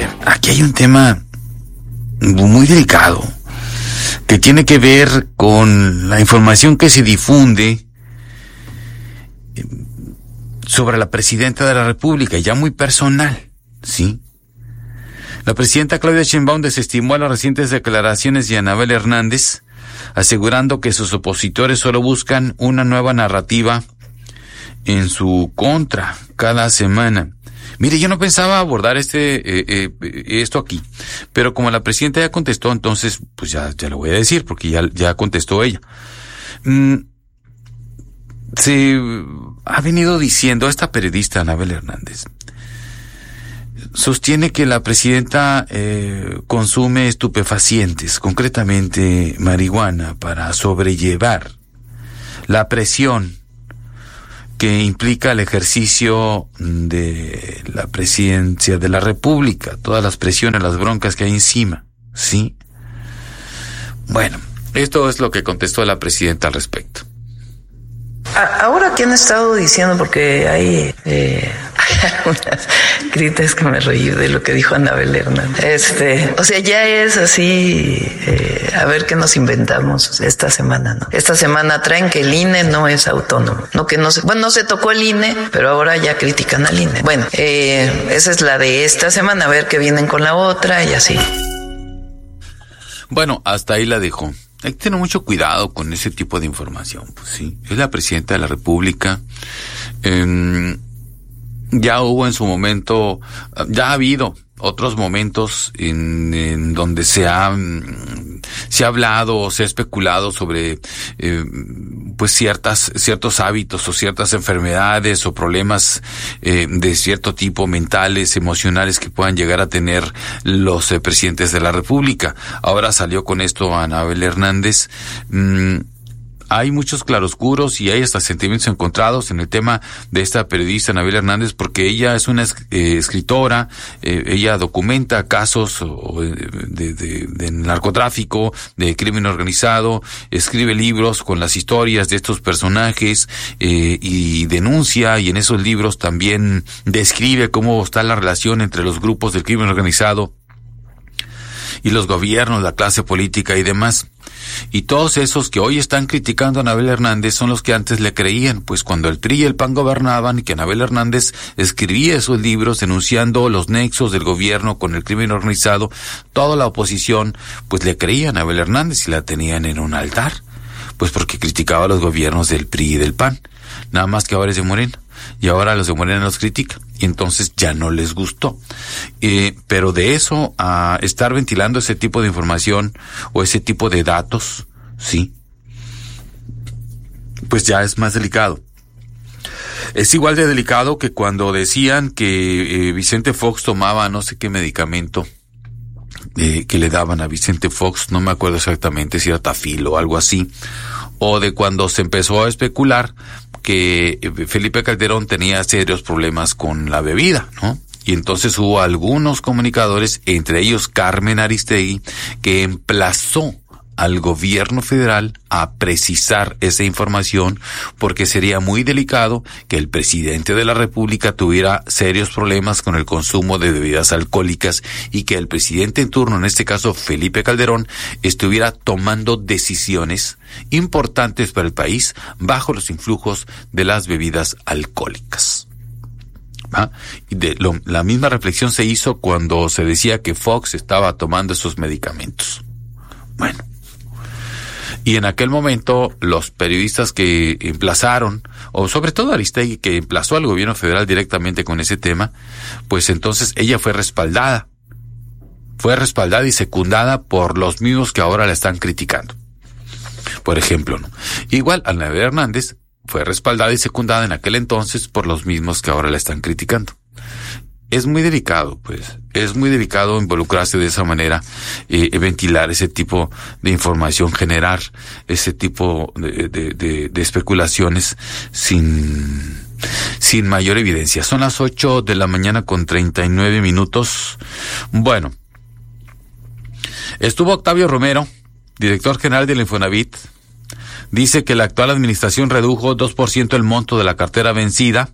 ver, aquí hay un tema muy delicado que tiene que ver con la información que se difunde sobre la presidenta de la República, ya muy personal, ¿sí? La presidenta Claudia Sheinbaum desestimó las recientes declaraciones de Anabel Hernández, asegurando que sus opositores solo buscan una nueva narrativa en su contra cada semana. Mire, yo no pensaba abordar esto aquí, pero como la presidenta ya contestó, entonces pues ya lo voy a decir, porque ya contestó ella. Se ha venido diciendo, esta periodista Anabel Hernández sostiene que la presidenta consume estupefacientes, concretamente marihuana, para sobrellevar la presión que implica el ejercicio de la presidencia de la República, todas las presiones, las broncas que hay encima, ¿sí? Bueno, esto es lo que contestó la presidenta al respecto. Ahora que han estado diciendo, porque hay unas críticas que me reí de lo que dijo Anabel Hernández. O sea, ya es así, a ver qué nos inventamos esta semana, ¿no? Esta semana traen que el INE no es autónomo, no se tocó el INE, pero ahora ya critican al INE. Bueno, esa es la de esta semana, a ver qué vienen con la otra y así. Bueno, hasta ahí la dejó. Hay que tener mucho cuidado con ese tipo de información, pues sí. Es la presidenta de la República. Ya hubo en su momento, ya ha habido otros momentos en donde se ha hablado o se ha especulado sobre pues ciertos hábitos o ciertas enfermedades o problemas de cierto tipo mentales, emocionales que puedan llegar a tener los presidentes de la República. Ahora salió con esto Anabel Hernández. Hay muchos claroscuros y hay hasta sentimientos encontrados en el tema de esta periodista Anabel Hernández, porque ella es una escritora, ella documenta casos de narcotráfico, de crimen organizado, escribe libros con las historias de estos personajes y denuncia, y en esos libros también describe cómo está la relación entre los grupos del crimen organizado y los gobiernos, la clase política y demás. Y todos esos que hoy están criticando a Anabel Hernández son los que antes le creían, pues cuando el PRI y el PAN gobernaban y que Anabel Hernández escribía esos libros denunciando los nexos del gobierno con el crimen organizado, toda la oposición pues le creía a Anabel Hernández y la tenían en un altar, pues porque criticaba a los gobiernos del PRI y del PAN. Nada más que ahora es de Morena, y ahora los de Morena los critican, y entonces ya no les gustó. Pero de eso a estar ventilando ese tipo de información o ese tipo de datos, sí, pues ya es más delicado. Es igual de delicado que cuando decían que Vicente Fox tomaba no sé qué medicamento que le daban a Vicente Fox, no me acuerdo exactamente si era Tafil o algo así, o de cuando se empezó a especular que Felipe Calderón tenía serios problemas con la bebida, ¿no? Y entonces hubo algunos comunicadores, entre ellos Carmen Aristegui, que emplazó al gobierno federal a precisar esa información, porque sería muy delicado que el presidente de la República tuviera serios problemas con el consumo de bebidas alcohólicas y que el presidente en turno, en este caso Felipe Calderón, estuviera tomando decisiones importantes para el país bajo los influjos de las bebidas alcohólicas. Y la misma reflexión se hizo cuando se decía que Fox estaba tomando esos medicamentos. Bueno, y en aquel momento los periodistas que emplazaron, o sobre todo Aristegui, que emplazó al gobierno federal directamente con ese tema, pues entonces ella fue respaldada y secundada por los mismos que ahora la están criticando. Por ejemplo, ¿no? Igual Anabel Hernández fue respaldada y secundada en aquel entonces por los mismos que ahora la están criticando. Es muy delicado, pues, es muy delicado involucrarse de esa manera, ventilar ese tipo de información, generar ese tipo de especulaciones sin mayor evidencia. Son las 8 de la mañana con 39 minutos. Bueno, estuvo Octavio Romero, director general del Infonavit. Dice que la actual administración redujo 2% el monto de la cartera vencida,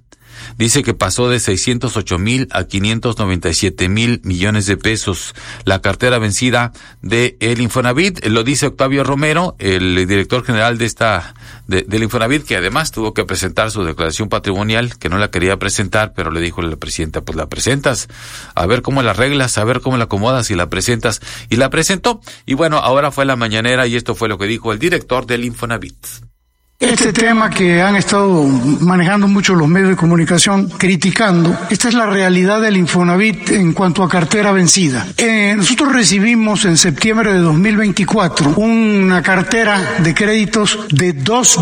Dice que pasó de 608,000 a 597,000 millones de pesos la cartera vencida de el Infonavit. Lo dice Octavio Romero, el director general del Infonavit, que además tuvo que presentar su declaración patrimonial, que no la quería presentar, pero le dijo a la presidenta, pues la presentas, a ver cómo la arreglas, a ver cómo la acomodas y la presentas. Y la presentó. Y bueno, ahora fue la mañanera y esto fue lo que dijo el director del Infonavit. Este tema que han estado manejando mucho los medios de comunicación, criticando, esta es la realidad del Infonavit en cuanto a cartera vencida. Nosotros recibimos en septiembre de 2024 una cartera de créditos de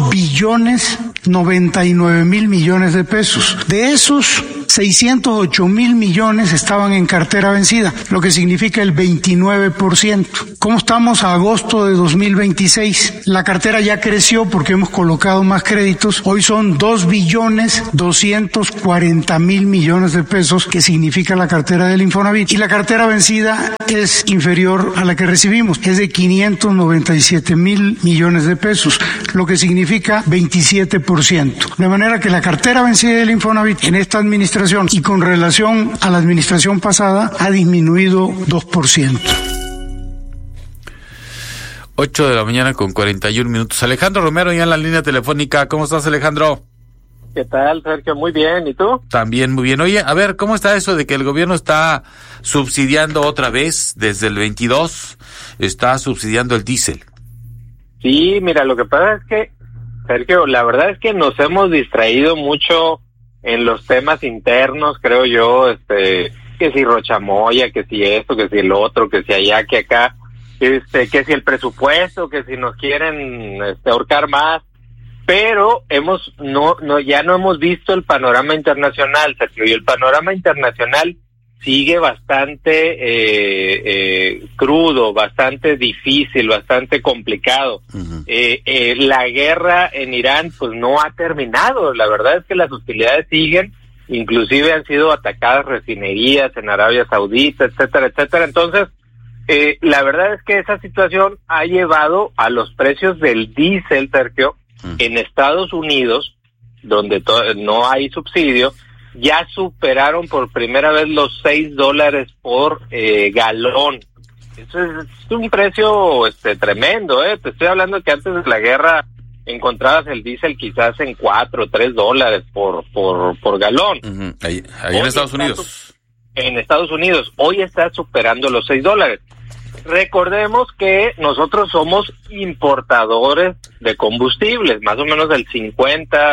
2,099,000 millones de pesos. De esos, 608,000 millones estaban en cartera vencida, lo que significa el 29%. ¿Cómo estamos a agosto de 2026? La cartera ya creció porque hemos colocado más créditos. Hoy son 2,240,000 millones de pesos, que significa la cartera del Infonavit. Y la cartera vencida es inferior a la que recibimos, es de 597,000 millones de pesos, lo que significa 27%. De manera que la cartera vencida del Infonavit en esta administración y con relación a la administración pasada ha disminuido 2%. 8:41 a.m. Alejandro Romero ya en la línea telefónica. ¿Cómo estás, Alejandro? ¿Qué tal, Sergio? Muy bien, ¿y tú? También muy bien. Oye, a ver, ¿cómo está eso de que el gobierno está subsidiando otra vez desde el 22? Está subsidiando el diésel. Sí, mira, lo que pasa es que, Sergio, la verdad es que nos hemos distraído mucho en los temas internos, creo yo, que si Rochamoya, que si esto, que si el otro, que si allá, que acá, que si el presupuesto, que si nos quieren ahorcar más, pero ya no hemos visto el panorama internacional, Sergio, y el panorama internacional sigue bastante crudo, bastante difícil, bastante complicado. Uh-huh. La guerra en Irán pues no ha terminado, la verdad es que las hostilidades siguen, inclusive han sido atacadas refinerías en Arabia Saudita, etcétera, etcétera. Entonces, la verdad es que esa situación ha llevado a los precios del diésel, Sergio, uh-huh, en Estados Unidos, donde no hay subsidio, ya superaron por primera vez los $6 por galón. Eso es un precio tremendo, te estoy hablando que antes de la guerra encontrabas el diésel quizás en $4 o $3 por galón. Uh-huh. Ahí en Estados Unidos. En Estados Unidos, hoy está superando los $6. Recordemos que nosotros somos importadores de combustibles, más o menos el 50%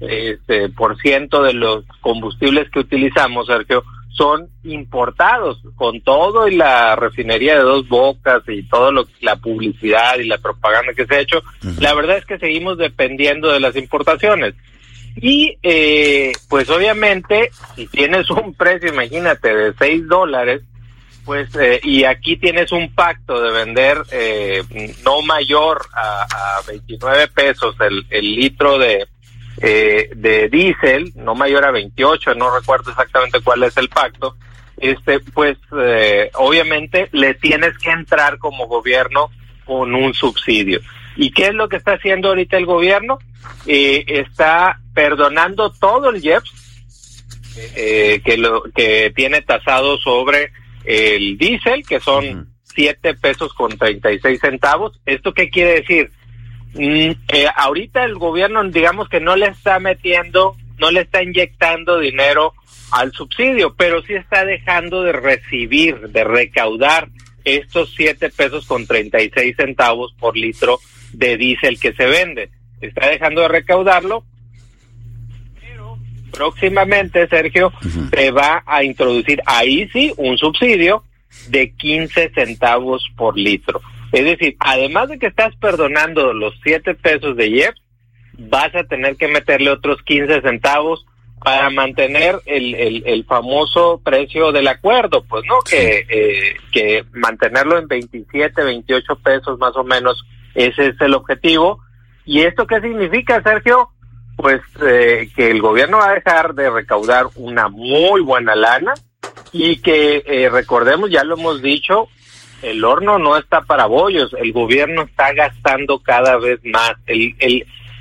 de los combustibles que utilizamos, Sergio, son importados, con todo y la refinería de Dos Bocas y todo la publicidad y la propaganda que se ha hecho. Uh-huh. La verdad es que seguimos dependiendo de las importaciones. Y pues obviamente, si tienes un precio, imagínate, de $6, pues y aquí tienes un pacto de vender no mayor a 29 pesos el litro de diésel, no mayor a 28, no recuerdo exactamente cuál es el pacto, pues obviamente le tienes que entrar como gobierno con un subsidio. ¿Y qué es lo que está haciendo ahorita el gobierno? Está perdonando todo el IEPS que tiene tasado sobre el diésel, que son 7 pesos con 36 centavos. ¿Esto qué quiere decir? Ahorita el gobierno, digamos que no le está inyectando dinero al subsidio, pero sí está dejando de recaudar estos 7 pesos con 36 centavos por litro de diésel que se vende. Está dejando de recaudarlo, pero próximamente, Sergio, uh-huh, se va a introducir ahí sí un subsidio de 15 centavos por litro. Es decir, además de que estás perdonando los 7 pesos de IEPS, vas a tener que meterle otros 15 centavos para mantener el famoso precio del acuerdo, pues, ¿no? Que mantenerlo en 27, 28 pesos más o menos, ese es el objetivo. ¿Y esto qué significa, Sergio? Pues que el gobierno va a dejar de recaudar una muy buena lana y que, recordemos, ya lo hemos dicho, el horno no está para bollos, el gobierno está gastando cada vez más.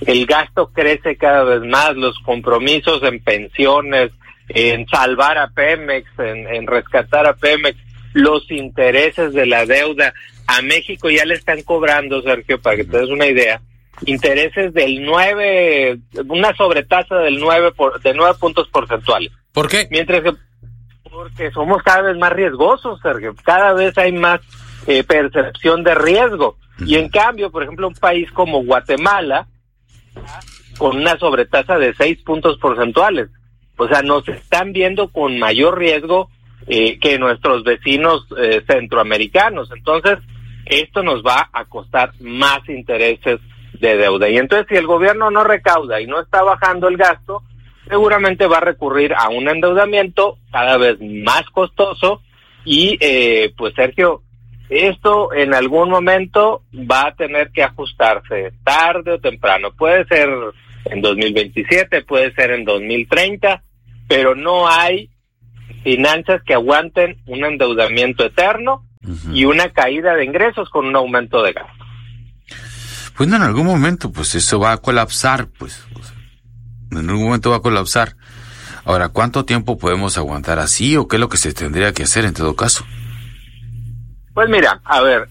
el gasto crece cada vez más, los compromisos en pensiones, en salvar a Pemex, en rescatar a Pemex, los intereses de la deuda. A México ya le están cobrando, Sergio, para que te des una idea, intereses del 9, una sobretasa del 9 puntos porcentuales. ¿Por qué? Mientras que, porque somos cada vez más riesgosos, Sergio, cada vez hay más percepción de riesgo. Y en cambio, por ejemplo, un país como Guatemala, con una sobretasa de 6 puntos porcentuales, o sea, nos están viendo con mayor riesgo que nuestros vecinos centroamericanos. Entonces, esto nos va a costar más intereses de deuda. Y entonces, si el gobierno no recauda y no está bajando el gasto, seguramente va a recurrir a un endeudamiento cada vez más costoso y, pues, Sergio, esto en algún momento va a tener que ajustarse, tarde o temprano. Puede ser en 2027, puede ser en 2030, pero no hay finanzas que aguanten un endeudamiento eterno y una caída de ingresos con un aumento de gasto. Bueno, en algún momento, pues eso va a colapsar, pues. En algún momento va a colapsar. Ahora, ¿cuánto tiempo podemos aguantar así o qué es lo que se tendría que hacer en todo caso? Pues mira, a ver,